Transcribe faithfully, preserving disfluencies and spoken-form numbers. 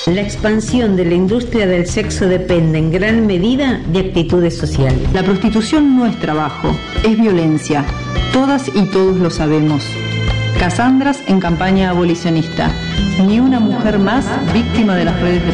La expansión de la industria del sexo depende en gran medida de actitudes sociales. La prostitución no es trabajo, es violencia. Todas y todos lo sabemos. Casandras en campaña abolicionista. Ni una mujer más víctima de las redes de